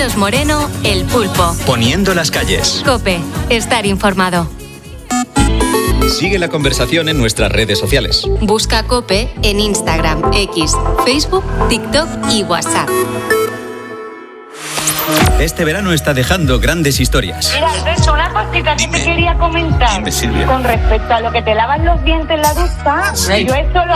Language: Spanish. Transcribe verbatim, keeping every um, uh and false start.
Carlos Moreno, El Pulpo. Poniendo las calles. COPE. Estar informado. Sigue la conversación en nuestras redes sociales. Busca COPE en Instagram, X, Facebook, TikTok y WhatsApp. Este verano está dejando grandes historias. Mira, Alberto, una cosita que Dime. te quería comentar. Dime, Silvia. Con respecto a lo que te lavan los dientes en la ducha, Sí. yo esto lo